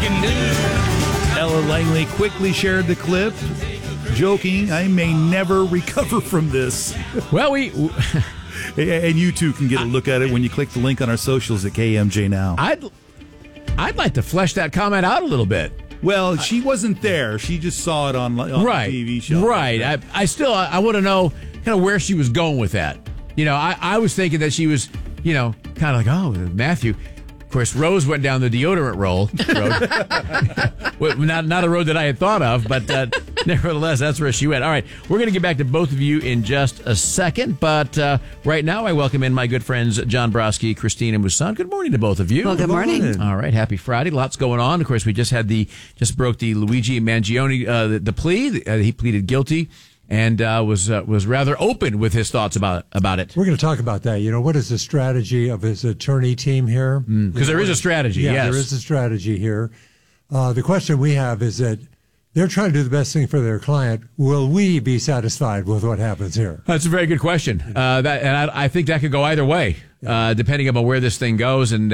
can do. Ella Langley quickly shared the clip, joking, I may never recover from this. Well, And you too can get a look at it when you click the link on our socials at KMJ Now. I'd like to flesh that comment out a little bit. Well, she wasn't there. She just saw it on Right. the TV show. Right. I want to know kind of where she was going with that. I was thinking that she was, kind of like, oh, Matthew. Of course, Rose went down the deodorant road. Well, not a road that I had thought of, but nevertheless, that's where she went. All right, we're going to get back to both of you in just a second, but right now I welcome in my good friends John Brodsky, Christina Moussan. Good morning to both of you. Well, good morning. All right, happy Friday. Lots going on. Of course, we just broke the Luigi Mangione the plea. He pleaded guilty. And was rather open with his thoughts about it. We're going to talk about that. What is the strategy of his attorney team here? Because there is a strategy, yeah, yes. There is a strategy here. The question we have is that they're trying to do the best thing for their client. Will we be satisfied with what happens here? That's a very good question. I think that could go either way, depending upon where this thing goes. And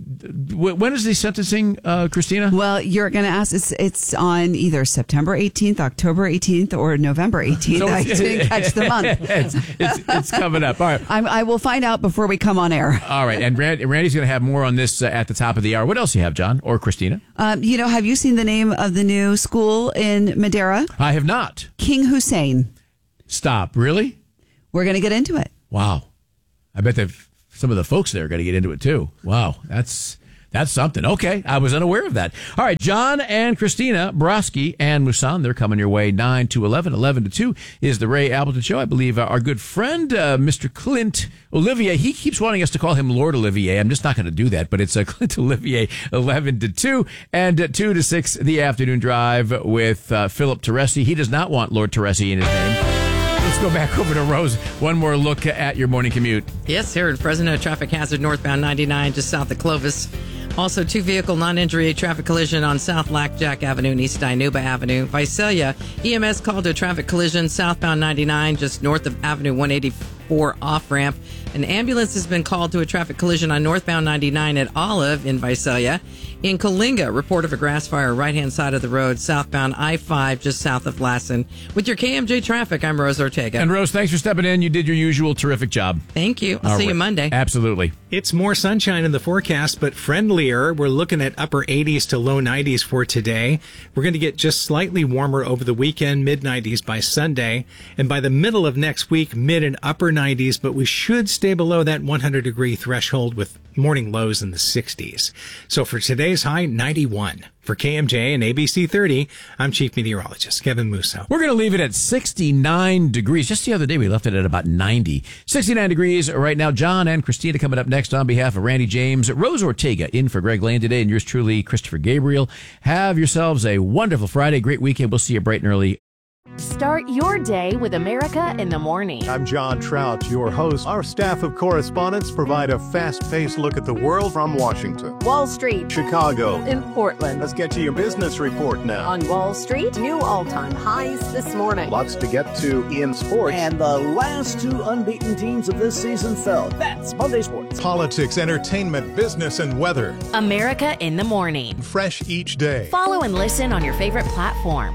when is the sentencing, Christina? Well, you're going to ask. It's on either September 18th, October 18th, or November 18th. So I didn't catch the month. It's coming up. All right. I will find out before we come on air. All right. And Randy's going to have more on this at the top of the hour. What else do you have, John or Christina? Have you seen the name of the new school in Madeira? I have not. King Hussein. Stop. Really? We're going to get into it. Wow. I bet some of the folks there are going to get into it too. Wow. That's something. Okay. I was unaware of that. All right. John and Christina Brodsky and Moussan, they're coming your way 9 to 11. 11 to 2 is the Ray Appleton Show. I believe our good friend, Mr. Clint Olivier, he keeps wanting us to call him Lord Olivier. I'm just not going to do that, but it's Clint Olivier 11 to 2 and 2 to 6, the afternoon drive with Philip Teresi. He does not want Lord Teresi in his name. Let's go back over to Rose. One more look at your morning commute. Yes, here at Fresno, traffic hazard northbound 99 just south of Clovis. Also, 2-vehicle non-injury traffic collision on South Blackjack Avenue and East Dinuba Avenue. Visalia, EMS called to a traffic collision southbound 99 just north of Avenue 184 off-ramp. An ambulance has been called to a traffic collision on northbound 99 at Olive in Visalia. In Coalinga, report of a grass fire right-hand side of the road, southbound I-5 just south of Lassen. With your KMJ traffic, I'm Rose Ortega. And Rose, thanks for stepping in. You did your usual terrific job. Thank you. I'll see you Monday. Absolutely. It's more sunshine in the forecast, but friendlier. We're looking at upper 80s to low 90s for today. We're going to get just slightly warmer over the weekend, mid-90s by Sunday. And by the middle of next week, mid and upper 90s, but we should stay below that 100-degree threshold with morning lows in the 60s. So for today's high, 91. For KMJ and ABC 30, I'm Chief Meteorologist Kevin Musso. We're going to leave it at 69 degrees. Just the other day, we left it at about 90. 69 degrees right now. John and Christina coming up next on behalf of Randy James. Rose Ortega in for Greg Lane today, and yours truly, Christopher Gabriel. Have yourselves a wonderful Friday. Great weekend. We'll see you bright and early. Start your day with America in the Morning. I'm John Trout, your host. Our staff of correspondents provide a fast-paced look at the world from Washington, Wall Street, Chicago, in Portland. Let's get to your business report now. On Wall Street, new all-time highs this morning. Lots to get to in sports. And the last two unbeaten teams of this season fell. That's Monday Sports. Politics, entertainment, business, and weather. America in the Morning. Fresh each day. Follow and listen on your favorite platform.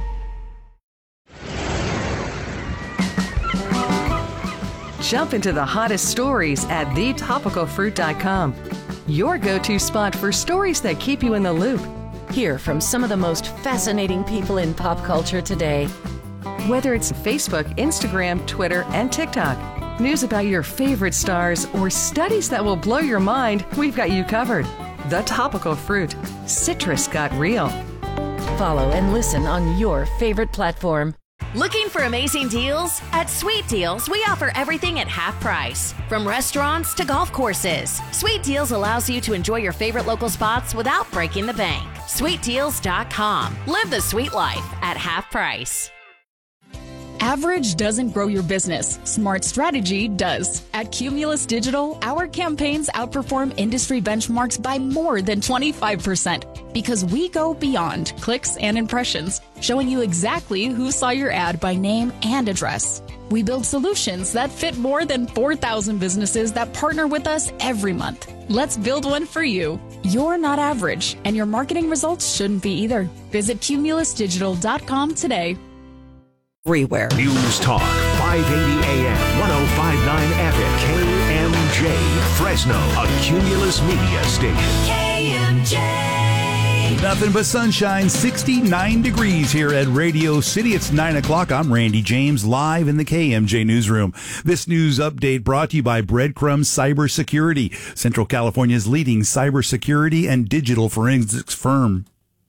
Jump into the hottest stories at thetopicalfruit.com. Your go-to spot for stories that keep you in the loop. Hear from some of the most fascinating people in pop culture today. Whether it's Facebook, Instagram, Twitter, and TikTok, news about your favorite stars, or studies that will blow your mind, we've got you covered. The Topical Fruit. Citrus got real. Follow and listen on your favorite platform. Looking for amazing deals? At Sweet Deals, we offer everything at half price. From restaurants to golf courses, Sweet Deals allows you to enjoy your favorite local spots without breaking the bank. SweetDeals.com. Live the sweet life at half price. Average doesn't grow your business. Smart strategy does. At Cumulus Digital, our campaigns outperform industry benchmarks by more than 25% because we go beyond clicks and impressions, showing you exactly who saw your ad by name and address. We build solutions that fit more than 4,000 businesses that partner with us every month. Let's build one for you. You're not average, and your marketing results shouldn't be either. Visit cumulusdigital.com today. Everywhere. News Talk, 580 AM, 1059 FM, KMJ, Fresno, a Cumulus Media station. KMJ. Nothing but sunshine, 69 degrees here at Radio City. It's 9 o'clock. I'm Randy James, live in the KMJ newsroom. This news update brought to you by Breadcrumbs Cybersecurity, Central California's leading cybersecurity and digital forensics firm.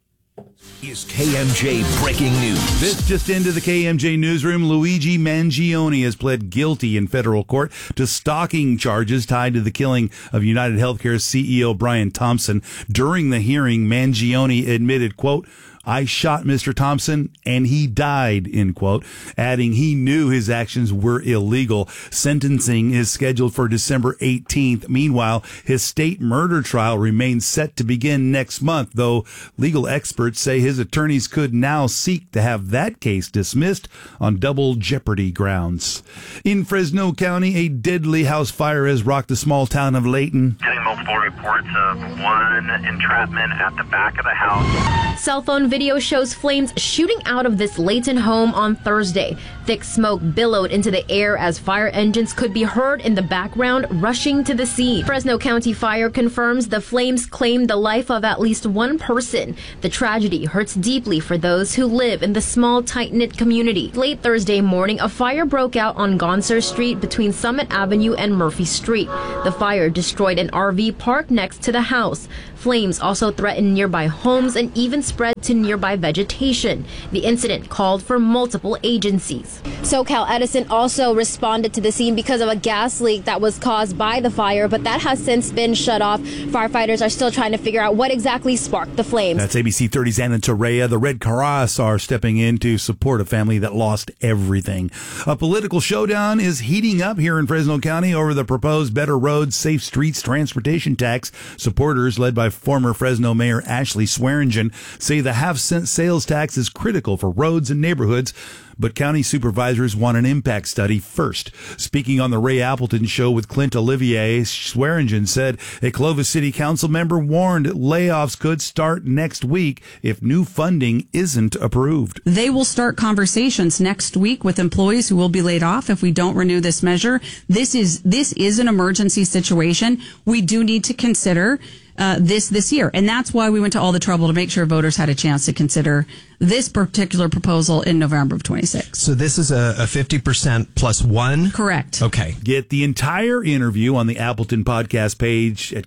Is KMJ breaking news. This just into the KMJ newsroom. Luigi Mangione has pled guilty in federal court to stalking charges tied to the killing of United Healthcare's CEO Brian Thompson. During the hearing, Mangione admitted, quote, "I shot Mr. Thompson and he died," end quote, adding he knew his actions were illegal. Sentencing is scheduled for December 18th. Meanwhile, his state murder trial remains set to begin next month, though legal experts say his attorneys could now seek to have that case dismissed on double jeopardy grounds. In Fresno County, a deadly house fire has rocked the small town of Layton. Getting multiple reports of one entrapment at the back of the house. Cell phone video shows flames shooting out of this Layton home on Thursday. Thick smoke billowed into the air as fire engines could be heard in the background rushing to the scene. Fresno County Fire confirms the flames claimed the life of at least one person. The tragedy hurts deeply for those who live in the small, tight-knit community. Late Thursday morning, a fire broke out on Gonser Street between Summit Avenue and Murphy Street. The fire destroyed an RV parked next to the house. Flames also threatened nearby homes and even spread to nearby vegetation. The incident called for multiple agencies. SoCal Edison also responded to the scene because of a gas leak that was caused by the fire, but that has since been shut off. Firefighters are still trying to figure out what exactly sparked the flames. That's ABC 30's Anna Torrea. The Red Cross are stepping in to support a family that lost everything. A political showdown is heating up here in Fresno County over the proposed Better Roads, Safe Streets transportation tax. Supporters, led by former Fresno Mayor Ashley Swearingen, say the half-cent sales tax is critical for roads and neighborhoods, but county supervisors want an impact study first. Speaking on the Ray Appleton Show with Clint Olivier, Swearingen said a Clovis City Council member warned layoffs could start next week if new funding isn't approved. They will start conversations next week with employees who will be laid off if we don't renew this measure. This is an emergency situation. We do need to consider this year. And that's why we went to all the trouble to make sure voters had a chance to consider this particular proposal in November of 26. So this is a 50% plus one? Correct. Okay. Get the entire interview on the Appleton podcast page at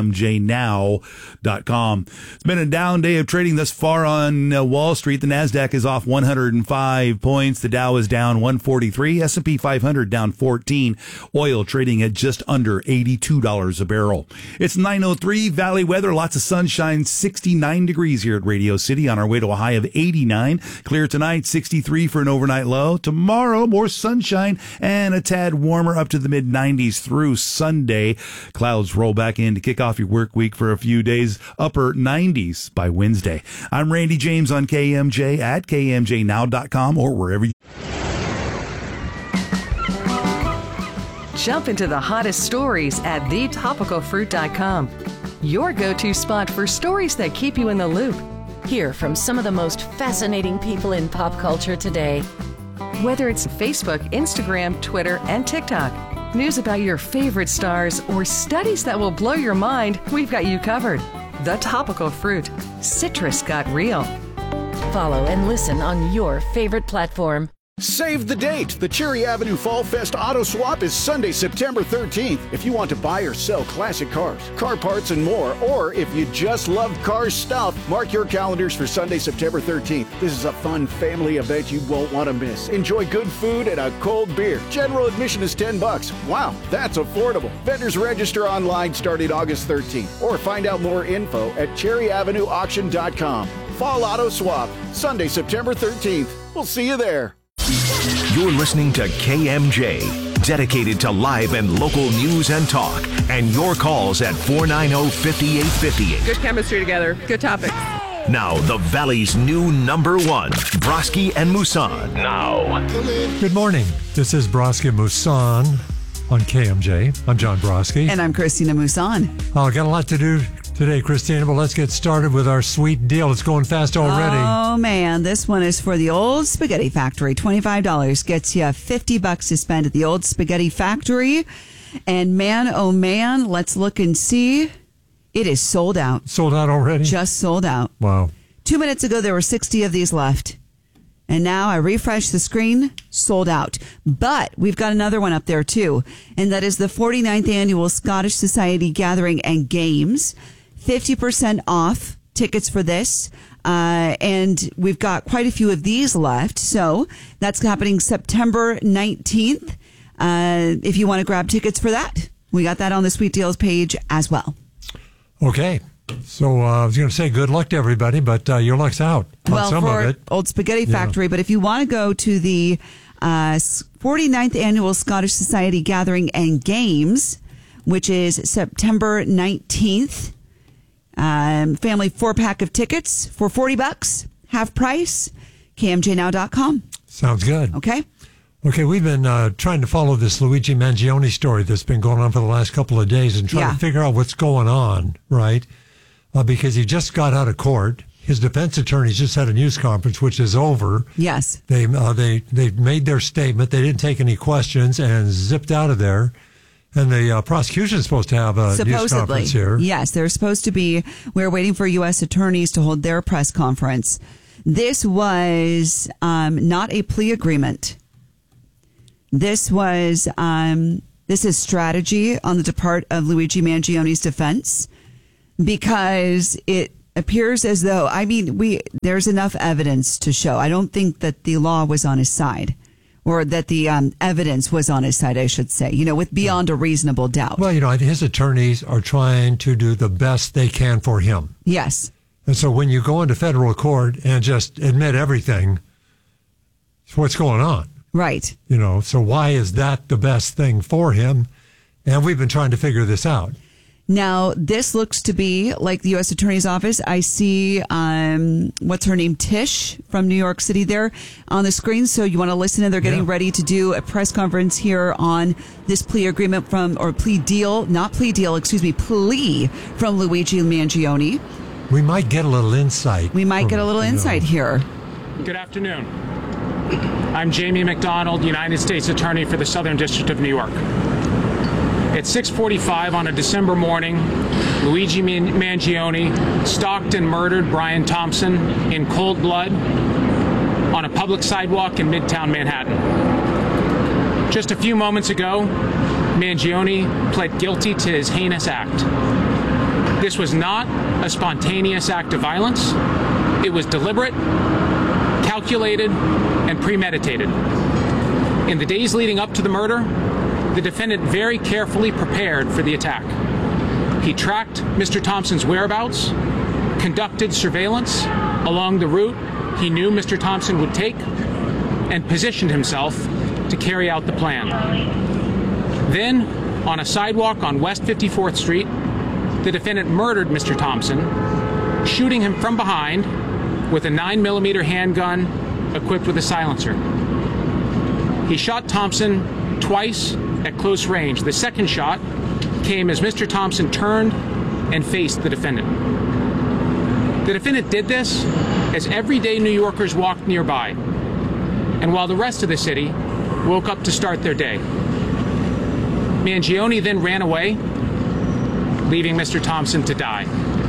kmjnow.com. It's been a down day of trading thus far on Wall Street. The NASDAQ is off 105 points. The Dow is down 143. S&P 500 down 14. Oil trading at just under $82 a barrel. It's 9:03. Valley weather, lots of sunshine, 69 degrees here at Radio City on our way to a high of 89. Clear tonight, 63 for an overnight low. Tomorrow, more sunshine and a tad warmer up to the mid-90s through Sunday. Clouds roll back in to kick off your work week for a few days, upper 90s by Wednesday. I'm Randy James on KMJ at kmjnow.com or wherever you... Jump into the hottest stories at thetopicalfruit.com. Your go-to spot for stories that keep you in the loop. Hear from some of the most fascinating people in pop culture today. Whether it's Facebook, Instagram, Twitter, and TikTok, news about your favorite stars, or studies that will blow your mind, we've got you covered. The Topical Fruit. Citrus got real. Follow and listen on your favorite platform. Save the date! The Cherry Avenue Fall Fest Auto Swap is Sunday, September 13th. If you want to buy or sell classic cars, car parts, and more, or if you just love car stuff, mark your calendars for Sunday, September 13th. This is a fun family event you won't want to miss. Enjoy good food and a cold beer. General admission is $10. Wow, that's affordable. Vendors register online starting August 13th, or find out more info at cherryavenueauction.com. Fall Auto Swap, Sunday, September 13th. We'll see you there. You're listening to KMJ, dedicated to live and local news and talk, and your calls at 490-5858. Good chemistry together. Good topics. Now, the Valley's new number one, Broski and Musan. Now. Good morning. This is Broski and Musan on KMJ. I'm John Broski. And I'm Christina Musan. Got a lot to do today, Christina, but let's get started with our sweet deal. It's going fast already. Oh, man. This one is for the Old Spaghetti Factory. $25 gets you $50 to spend at the Old Spaghetti Factory. And man, oh, man, let's look and see. It is sold out. Sold out already? Just sold out. Wow. 2 minutes ago, there were 60 of these left. And now I refresh the screen, sold out. But we've got another one up there too. And that is the 49th Annual Scottish Society Gathering and Games. 50% off tickets for this. And we've got quite a few of these left. So that's happening September 19th. If you want to grab tickets for that, we got that on the Sweet Deals page as well. Okay. So I was going to say good luck to everybody, but your luck's out on some of it. Old Spaghetti Factory. Yeah. But if you want to go to the 49th Annual Scottish Society Gathering and Games, which is September 19th, family 4-pack of tickets for $40, half price, kmjnow.com. Sounds good. Okay. Okay, we've been trying to follow this Luigi Mangione story that's been going on for the last couple of days and trying to figure out what's going on, right? Because he just got out of court. His defense attorneys just had a news conference, which is over. Yes. They made their statement. They didn't take any questions and zipped out of there. And the prosecution is supposed to have a news conference here. Yes, they're supposed to be. We're waiting for U.S. attorneys to hold their press conference. This was not a plea agreement. This was this is strategy on the part of Luigi Mangione's defense. Because it appears as though, there's enough evidence to show. I don't think that the law was on his side, or that the evidence was on his side, I should say, with beyond a reasonable doubt. Well, his attorneys are trying to do the best they can for him. Yes. And so when you go into federal court and just admit everything, it's what's going on. Right. So why is that the best thing for him? And we've been trying to figure this out. Now, this looks to be like the U.S. Attorney's Office. I see, what's her name, Tish from New York City there on the screen. So you want to listen, and they're getting ready to do a press conference here on this plea agreement plea from Luigi Mangione. We might get a little insight. Here. Good afternoon. I'm Jamie McDonald, United States Attorney for the Southern District of New York. At 6:45 on a December morning, Luigi Mangione stalked and murdered Brian Thompson in cold blood on a public sidewalk in Midtown Manhattan. Just a few moments ago, Mangione pled guilty to his heinous act. This was not a spontaneous act of violence. It was deliberate, calculated, and premeditated. In the days leading up to the murder, the defendant very carefully prepared for the attack. He tracked Mr. Thompson's whereabouts, conducted surveillance along the route he knew Mr. Thompson would take, and positioned himself to carry out the plan. Then, on a sidewalk on West 54th Street, the defendant murdered Mr. Thompson, shooting him from behind with a 9mm handgun equipped with a silencer. He shot Thompson twice at close range. The second shot came as Mr. Thompson turned and faced the defendant. The defendant did this as everyday New Yorkers walked nearby, and while the rest of the city woke up to start their day. Mangione then ran away, leaving Mr. Thompson to die.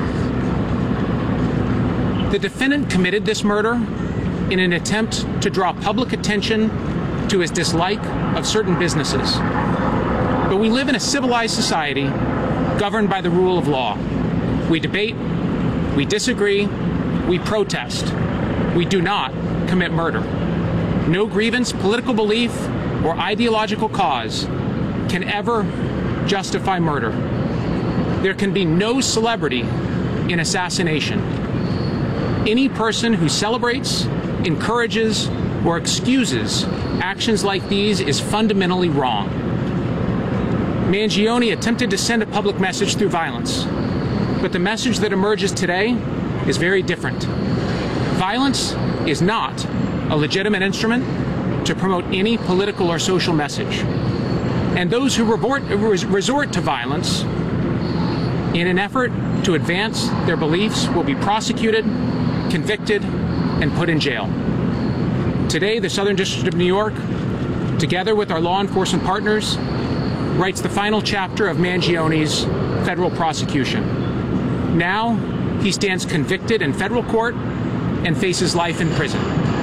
The defendant committed this murder in an attempt to draw public attention to his dislike of certain businesses. But we live in a civilized society governed by the rule of law. We debate, we disagree, we protest. We do not commit murder. No grievance, political belief, or ideological cause can ever justify murder. There can be no celebrity in assassination. Any person who celebrates, encourages, or excuses actions like these is fundamentally wrong. Mangione attempted to send a public message through violence, but the message that emerges today is very different. Violence is not a legitimate instrument to promote any political or social message. And those who resort to violence in an effort to advance their beliefs, will be prosecuted, convicted, and put in jail. Today, the Southern District of New York, together with our law enforcement partners, writes the final chapter of Mangione's federal prosecution. Now, he stands convicted in federal court and faces life in prison.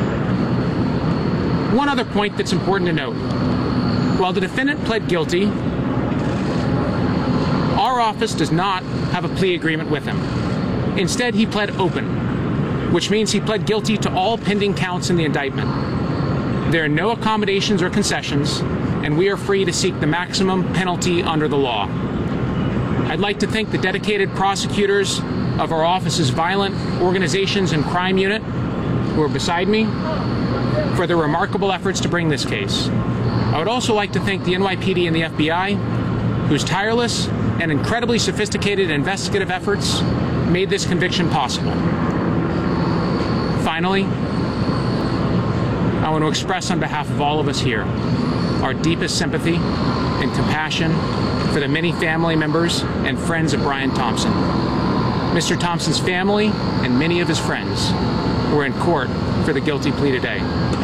One other point that's important to note. While the defendant pled guilty, our office does not have a plea agreement with him. Instead, he pled open, which means he pled guilty to all pending counts in the indictment. There are no accommodations or concessions, and we are free to seek the maximum penalty under the law. I'd like to thank the dedicated prosecutors of our office's Violent Organizations and Crime Unit, who are beside me, for their remarkable efforts to bring this case. I would also like to thank the NYPD and the FBI, whose tireless and incredibly sophisticated investigative efforts made this conviction possible. Finally, I want to express on behalf of all of us here our deepest sympathy and compassion for the many family members and friends of Brian Thompson. Mr. Thompson's family and many of his friends were in court for the guilty plea today.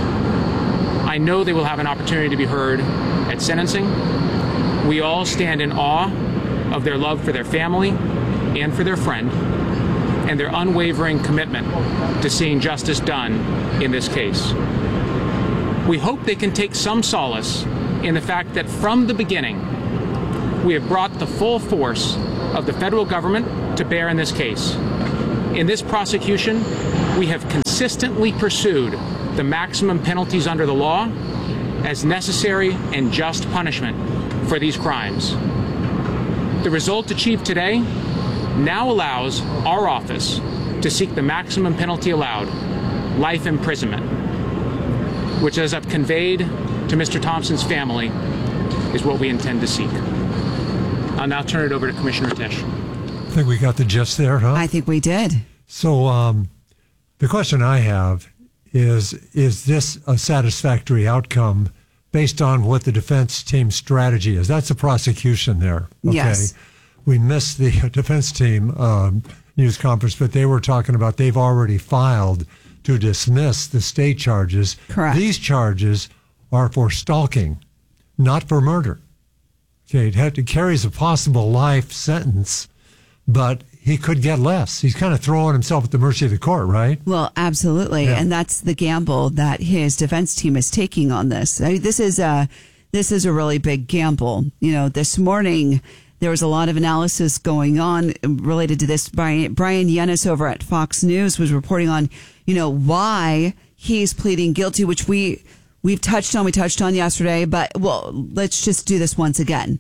I know they will have an opportunity to be heard at sentencing. We all stand in awe of their love for their family and for their friend, and their unwavering commitment to seeing justice done in this case. We hope they can take some solace in the fact that from the beginning, we have brought the full force of the federal government to bear in this case. In this prosecution, we have consistently pursued the maximum penalties under the law as necessary and just punishment for these crimes. The result achieved today now allows our office to seek the maximum penalty allowed, life imprisonment, which, as I've conveyed to Mr. Thompson's family, is what we intend to seek. I'll now turn it over to Commissioner Tisch. I think we got the gist there, huh? I think we did. So the question I have is this a satisfactory outcome based on what the defense team's strategy is? That's a prosecution there. Okay. Yes. We missed the defense team news conference, but they were talking about they've already filed to dismiss the state charges. Correct. These charges are for stalking, not for murder. Okay, it carries a possible life sentence, but he could get less. He's kind of throwing himself at the mercy of the court, right? Well, absolutely. Yeah. And that's the gamble that his defense team is taking on this. I mean, this is a really big gamble. You know, this morning there was a lot of analysis going on related to this. Brian Yennis over at Fox News was reporting on, you know, why he's pleading guilty, which we touched on yesterday, but well, let's just do this once again.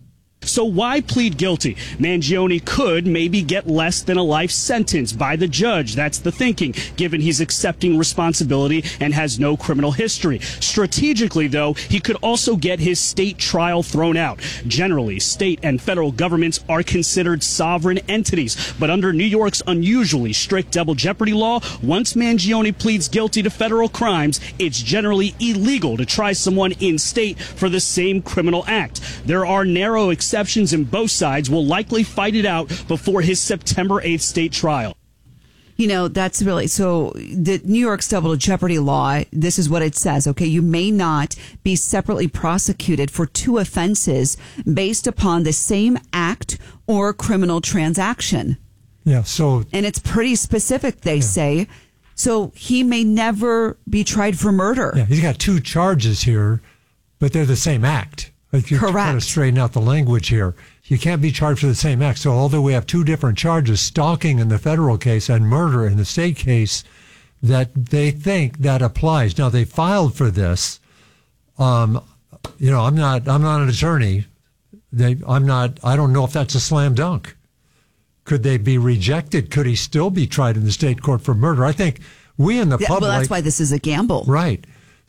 So why plead guilty? Mangione could maybe get less than a life sentence by the judge. That's the thinking, given he's accepting responsibility and has no criminal history. Strategically, though, he could also get his state trial thrown out. Generally, state and federal governments are considered sovereign entities, but under New York's unusually strict double jeopardy law, once Mangione pleads guilty to federal crimes, it's generally illegal to try someone in state for the same criminal act. There are narrow exceptions, and both sides will likely fight it out before his September 8th state trial. You know, that's really, so the New York's double jeopardy law, this is what it says, okay? You may not be separately prosecuted for two offenses based upon the same act or criminal transaction. Yeah, so. And it's pretty specific, they say. So he may never be tried for murder. Yeah, he's got two charges here, but they're the same act. Like you're trying to straighten out the language here. You can't be charged for the same act. So although we have two different charges, stalking in the federal case and murder in the state case, that they think that applies. Now they filed for this. You know, I'm not an attorney. I don't know if that's a slam dunk. Could they be rejected? Could he still be tried in the state court for murder? I think we in the public. Well, that's why this is a gamble. Right.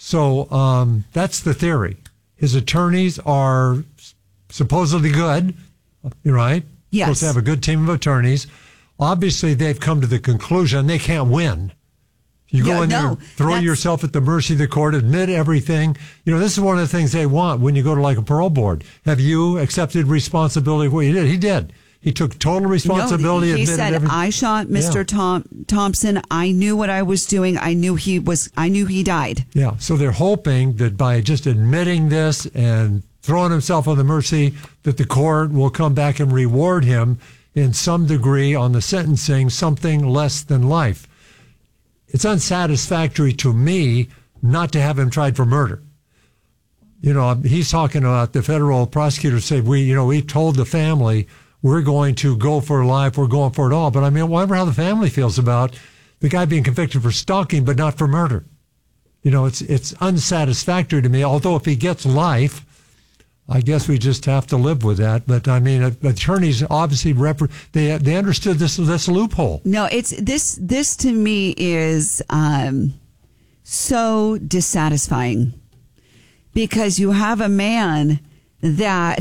So that's the theory. His attorneys are supposedly good, right? Yes. Supposed to have a good team of attorneys. Obviously, they've come to the conclusion they can't win. You go in there, throw yourself at the mercy of the court, admit everything. You know, this is one of the things they want when you go to like a parole board. Have you accepted responsibility for what you did? He did. He took total responsibility. No, he admitted said, everything. I shot Mr. Thompson. I knew what I was doing. I knew he died. Yeah. So they're hoping that by just admitting this and throwing himself on the mercy, that the court will come back and reward him in some degree on the sentencing, something less than life. It's unsatisfactory to me not to have him tried for murder. You know, he's talking about the federal prosecutor said, we told the family we're going to go for life, we're going for it all. But I mean, whatever how the family feels about the guy being convicted for stalking, but not for murder. You know, it's unsatisfactory to me. Although if he gets life, I guess we just have to live with that. But I mean, attorneys obviously they understood this loophole. No, it's this to me is so dissatisfying, because you have a man that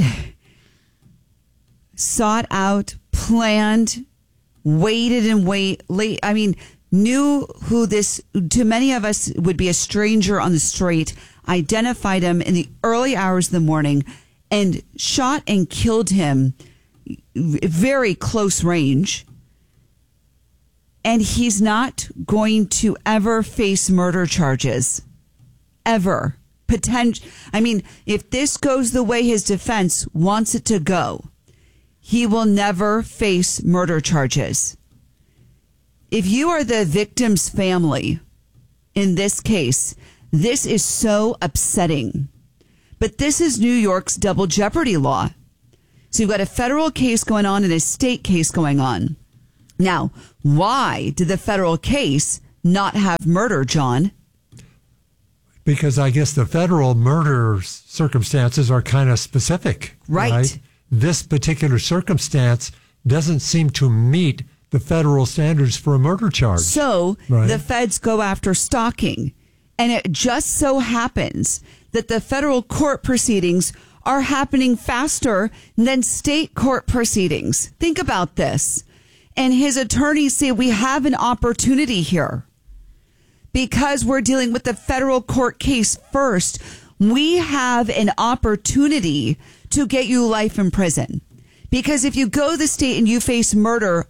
sought out, planned, waited and late. I mean, knew who this, to many of us, would be a stranger on the street, identified him in the early hours of the morning, and shot and killed him very close range. And he's not going to ever face murder charges. Ever. I mean, if this goes the way his defense wants it to go, he will never face murder charges. If you are the victim's family in this case, this is so upsetting. But this is New York's double jeopardy law. So you've got a federal case going on and a state case going on. Now, why did the federal case not have murder, John? Because I guess the federal murder circumstances are kind of specific. Right? This particular circumstance doesn't seem to meet the federal standards for a murder charge. So the feds go after stalking. And it just so happens that the federal court proceedings are happening faster than state court proceedings. Think about this. And his attorneys say we have an opportunity here. Because we're dealing with the federal court case first, we have an opportunity to get you life in prison. Because if you go to the state and you face murder,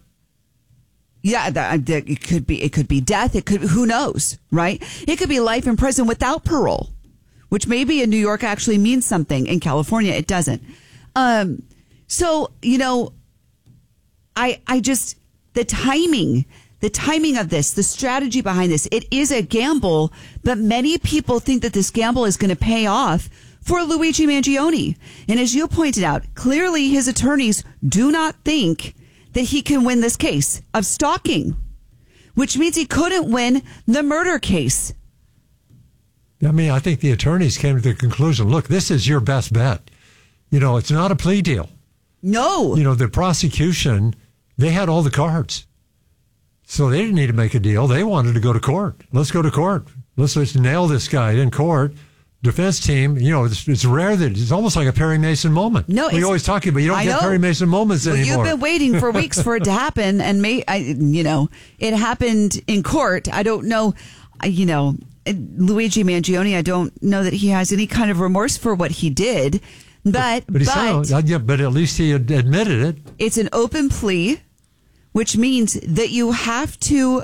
it could be death. It could, who knows, right? It could be life in prison without parole, which maybe in New York actually means something. In California, it doesn't. So, you know, I just, the timing of this, the strategy behind this, it is a gamble, but many people think that this gamble is going to pay off for Luigi Mangione. And as you pointed out, clearly his attorneys do not think that he can win this case of stalking, which means he couldn't win the murder case. I mean, I think the attorneys came to the conclusion, look, this is your best bet. You know, it's not a plea deal. No. You know, the prosecution, they had all the cards. So they didn't need to make a deal. They wanted to go to court. Let's go to court. Let's nail this guy in court. Defense team, you know, it's rare that it's almost like a Perry Mason moment. No, we always talk about, you don't get Perry Mason moments anymore. You've been waiting for weeks for it to happen, and it happened in court. I don't know, Luigi Mangione, I don't know that he has any kind of remorse for what he did, but at least he admitted it. It's an open plea, which means that you have to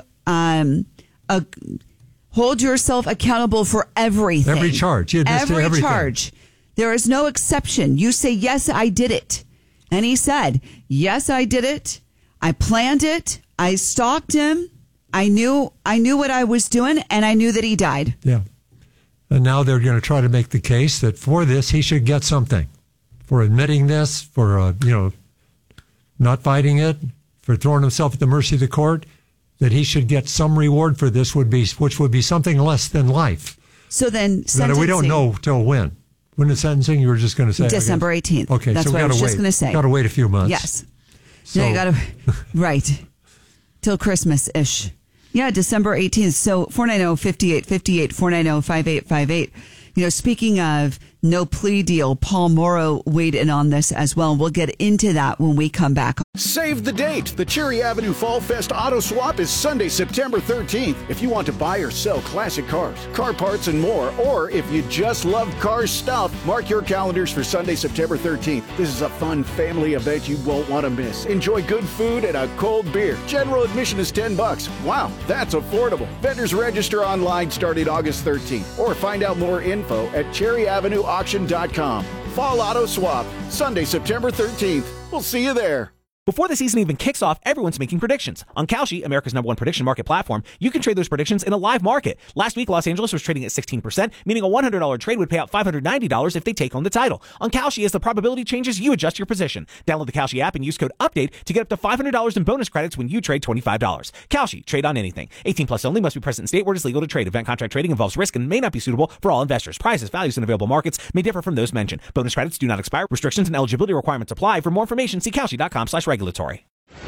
hold yourself accountable for everything. Every charge. Every charge. There is no exception. You say, yes, I did it. And he said, yes, I did it. I planned it. I stalked him. I knew what I was doing, and I knew that he died. Yeah. And now they're going to try to make the case that for this, he should get something. For admitting this, for, not fighting it, for throwing himself at the mercy of the court, that he should get some reward for this, which would be something less than life. So then sentencing. We don't know till when. When is sentencing? You were just going to say December 18th. Okay, that's so what I was just going to say. Got to wait a few months. Yes. So you got to right till Christmas-ish. Yeah, December 18th. So 490-5858, 490-5858. You know, speaking of no plea deal. Paul Morrow weighed in on this as well. We'll get into that when we come back. Save the date. The Cherry Avenue Fall Fest Auto Swap is Sunday, September 13th. If you want to buy or sell classic cars, car parts, and more, or if you just love car stuff, mark your calendars for Sunday, September 13th. This is a fun family event you won't want to miss. Enjoy good food and a cold beer. General admission is $10. Wow, that's affordable. Vendors register online starting August 13th, or find out more info at cherryavenueauction.com. Fall Auto Swap, Sunday, September 13th. We'll see you there. Before the season even kicks off, everyone's making predictions. On Kalshi, America's #1 prediction market platform, you can trade those predictions in a live market. Last week, Los Angeles was trading at 16%, meaning a $100 trade would pay out $590 if they take home the title. On Kalshi, as the probability changes, you adjust your position. Download the Kalshi app and use code UPDATE to get up to $500 in bonus credits when you trade $25. Kalshi, trade on anything. 18 plus only, must be present in state where it is legal to trade. Event contract trading involves risk and may not be suitable for all investors. Prices, values, and available markets may differ from those mentioned. Bonus credits do not expire. Restrictions and eligibility requirements apply. For more information, see Kalshi.com/regulatory.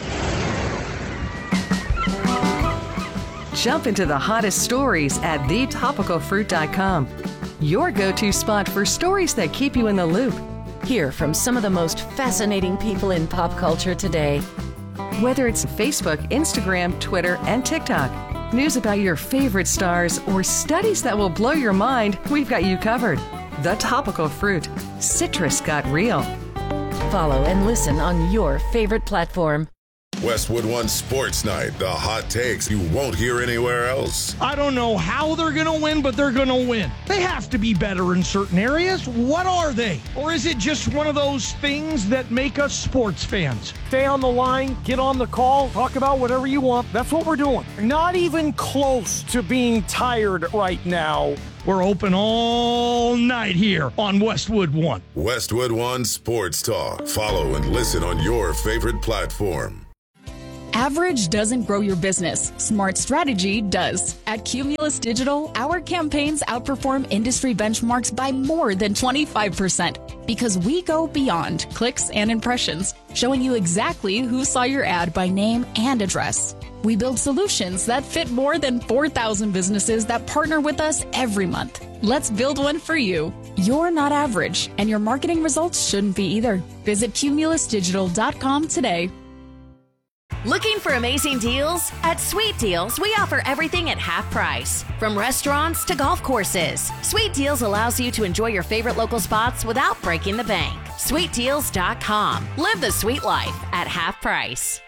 Jump into the hottest stories at thetopicalfruit.com. Your go-to spot for stories that keep you in the loop. Hear from some of the most fascinating people in pop culture today. Whether it's Facebook, Instagram, Twitter, and TikTok, news about your favorite stars, or studies that will blow your mind, we've got you covered. The Topical Fruit. Citrus got real. Follow and listen on your favorite platform. Westwood One Sports Night, the hot takes you won't hear anywhere else. I don't know how they're going to win, but they're going to win. They have to be better in certain areas. What are they? Or is it just one of those things that make us sports fans? Stay on the line, get on the call, talk about whatever you want. That's what we're doing. Not even close to being tired right now. We're open all night here on Westwood One. Westwood One Sports Talk. Follow and listen on your favorite platform. Average doesn't grow your business. Smart strategy does. At Cumulus Digital, our campaigns outperform industry benchmarks by more than 25% because we go beyond clicks and impressions, showing you exactly who saw your ad by name and address. We build solutions that fit more than 4,000 businesses that partner with us every month. Let's build one for you. You're not average, and your marketing results shouldn't be either. Visit cumulusdigital.com today. Looking for amazing deals? At Sweet Deals, we offer everything at half price. From restaurants to golf courses, Sweet Deals allows you to enjoy your favorite local spots without breaking the bank. SweetDeals.com. Live the sweet life at half price.